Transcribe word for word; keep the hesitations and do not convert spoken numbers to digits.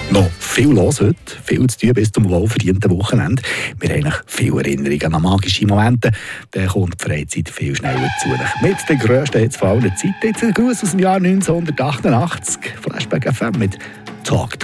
Noch viel los heute, viel zu tun bis zum wohlverdienten Wochenende. Wir haben noch viele Erinnerungen an magische Momente. Dann kommt die Freizeit viel schneller zu. Mit den grössten Hits von allen Zeiten. Jetzt ein Gruß aus dem Jahr neunzehnhundertachtundachtzig. Flashback F M mit Talk